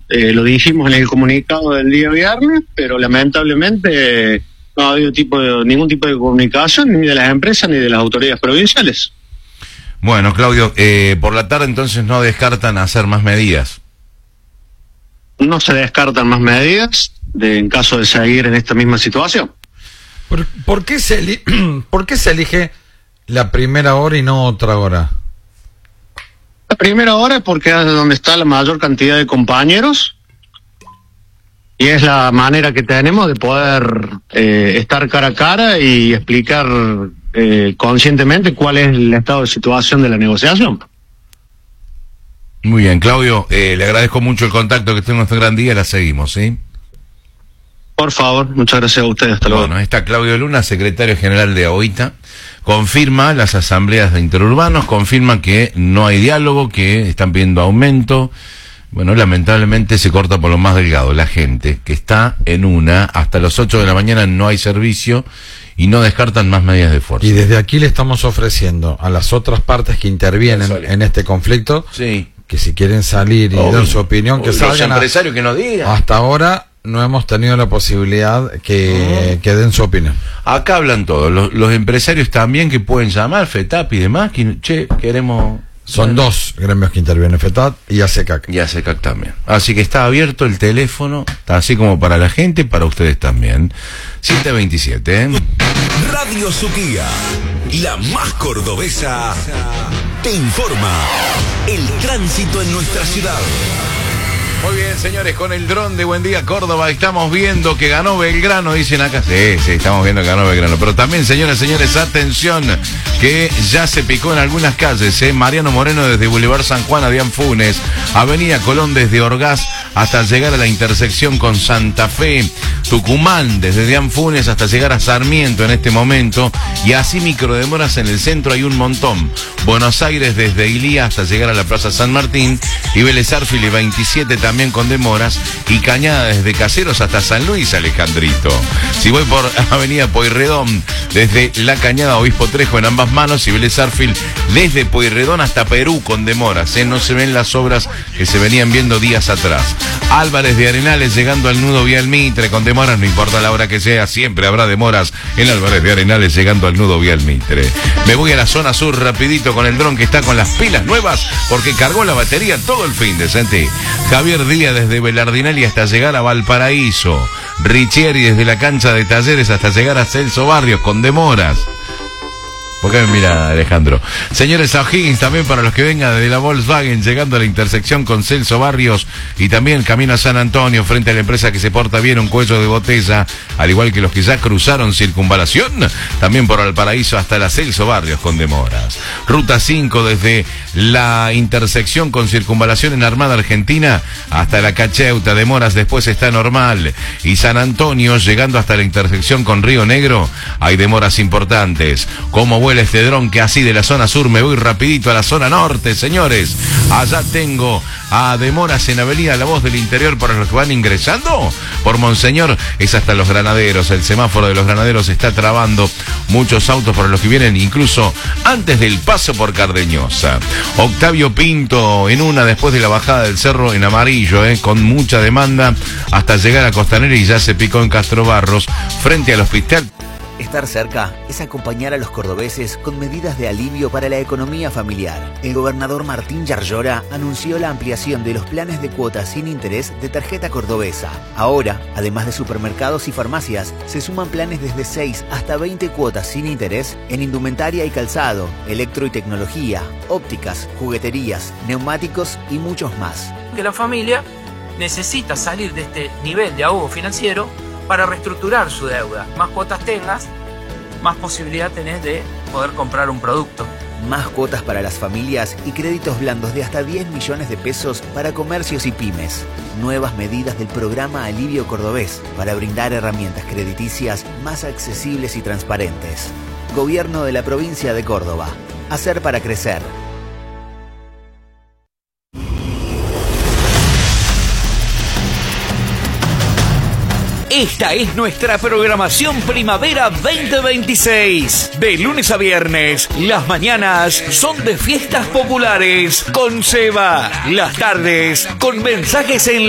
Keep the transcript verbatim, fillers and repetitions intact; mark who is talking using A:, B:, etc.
A: eh, lo dijimos en el comunicado del día viernes, pero lamentablemente no ha habido tipo de, ningún tipo de comunicación ni de las empresas ni de las autoridades provinciales.
B: Bueno, Claudio, eh, por la tarde entonces no descartan hacer más medidas.
A: No se descartan más medidas de, en caso de seguir en esta misma situación.
C: ¿Por, por qué se eli- ¿Por qué se elige la primera hora y no otra hora?
A: La primera hora es porque es donde está la mayor cantidad de compañeros y es la manera que tenemos de poder eh, estar cara a cara y explicar eh, conscientemente cuál es el estado de situación de la negociación.
B: Muy bien, Claudio, eh, le agradezco mucho el contacto, que tenga un gran día, la seguimos, ¿sí?
A: Por favor, muchas gracias a ustedes, hasta luego.
B: Bueno, ahí está Claudio Luna, secretario general de AOITA, confirma las asambleas de interurbanos, confirma que no hay diálogo, que están pidiendo aumento. Bueno, lamentablemente se corta por lo más delgado, la gente que está en una, hasta las ocho de la mañana no hay servicio y no descartan más medidas de fuerza.
C: Y desde aquí le estamos ofreciendo a las otras partes que intervienen en este conflicto,
B: sí,
C: que si quieren salir y
B: obvio,
C: dar su opinión, que
B: obvio,
C: salgan.
B: los empresarios
C: a,
B: que nos digan.
C: Hasta ahora no hemos tenido la posibilidad que, uh-huh. que den su opinión.
B: Acá hablan todos, los, los empresarios también que pueden llamar, FETAP y demás, que, che, queremos...
C: Son bueno. dos gremios que intervienen, FETAP y ACECAC.
B: Y ACECAC también. Así que está abierto el teléfono, así como para la gente, para ustedes también. siete veintisiete, ¿eh?
D: Radio Suquía, la más cordobesa, te informa el tránsito en nuestra ciudad.
B: Muy bien, señores, con el dron de Buen Día Córdoba estamos viendo que ganó Belgrano, dicen acá. Sí, sí, estamos viendo que ganó Belgrano. Pero también, señoras y señores, atención, que ya se picó en algunas calles, ¿eh? Mariano Moreno desde Boulevard San Juan a Dian Funes, Avenida Colón desde Orgaz hasta llegar a la intersección con Santa Fe, Tucumán desde Dian Funes hasta llegar a Sarmiento en este momento, y así microdemoras en el centro hay un montón. Buenos Aires desde Ilía hasta llegar a la Plaza San Martín, y Vélez Arfield y veintisiete también con demoras, y Cañada desde Caseros hasta San Luis, Alejandrito. Si voy por Avenida Pueyrredón, desde La Cañada Obispo Trejo en ambas manos, y Vélez Arfield desde Pueyrredón hasta Perú con demoras, ¿eh? No se ven las obras que se venían viendo días atrás. Álvarez de Arenales llegando al nudo Vial Mitre con demoras, no importa la hora que sea, siempre habrá demoras en Álvarez de Arenales llegando al nudo Vial Mitre. Me voy a la zona sur rapidito con el dron que está con las pilas nuevas porque cargó la batería todo el fin de sentí. Javier Díaz desde Belardinelli hasta llegar a Valparaíso. Richieri desde la cancha de Talleres hasta llegar a Celso Barrios con demoras. ¿Por qué me mira Alejandro? Señores, a O'Higgins también para los que vengan de la Volkswagen, llegando a la intersección con Celso Barrios y también camino a San Antonio frente a la empresa que se porta bien, un cuello de botella, al igual que los que ya cruzaron circunvalación, también por Valparaíso hasta la Celso Barrios con demoras. Ruta cinco desde la intersección con circunvalación en Armada Argentina hasta la Cacheuta, demoras, después está normal. Y San Antonio llegando hasta la intersección con Río Negro, hay demoras importantes. Como este dron que así de la zona sur me voy rapidito a la zona norte, señores. Allá tengo a demoras en Avenida La Voz del Interior para los que van ingresando. Por Monseñor es hasta Los Granaderos. El semáforo de Los Granaderos está trabando muchos autos para los que vienen, incluso antes del paso por Cardeñosa. Octavio Pinto en una después de la bajada del cerro en amarillo, eh, con mucha demanda hasta llegar a Costanera y ya se picó en Castro Barros frente al hospital.
E: Estar cerca es acompañar a los cordobeses con medidas de alivio para la economía familiar. El gobernador Martín Yarlora anunció la ampliación de los planes de cuotas sin interés de tarjeta cordobesa. Ahora, además de supermercados y farmacias, se suman planes desde seis hasta veinte cuotas sin interés en indumentaria y calzado, electro y tecnología, ópticas, jugueterías, neumáticos y muchos más.
F: Que la familia necesita salir de este nivel de ahogo financiero para reestructurar su deuda. Más cuotas tengas, más posibilidad tenés de poder comprar un producto.
E: Más cuotas para las familias y créditos blandos de hasta diez millones de pesos para comercios y pymes. Nuevas medidas del programa Alivio Cordobés para brindar herramientas crediticias más accesibles y transparentes. Gobierno de la provincia de Córdoba. Hacer para crecer.
G: Esta es nuestra programación Primavera veinte veintiséis. De lunes a viernes, las mañanas son de fiestas populares con Seba. Las tardes con mensajes en